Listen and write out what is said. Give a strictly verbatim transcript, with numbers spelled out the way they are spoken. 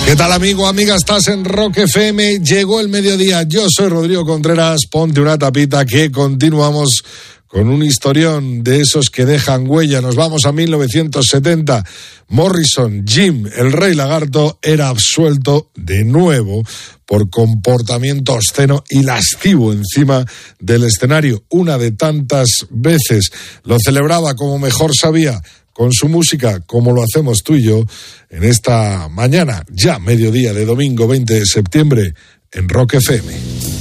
¿Qué tal, amigo, amiga? Estás en Rock F M, llegó el mediodía, yo soy Rodrigo Contreras, ponte una tapita que continuamos con un historión de esos que dejan huella. Nos vamos a mil novecientos setenta. Morrison, Jim, el Rey Lagarto, era absuelto de nuevo por comportamiento obsceno y lascivo encima del escenario. Una de tantas veces lo celebraba como mejor sabía, con su música, como lo hacemos tú y yo, en esta mañana, ya mediodía de domingo veinte de septiembre, en Rock F M.